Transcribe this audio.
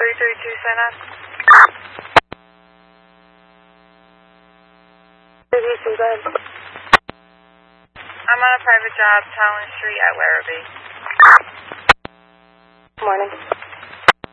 332 sign up. I'm on a private job, Talon Street at Werribee. Good morning.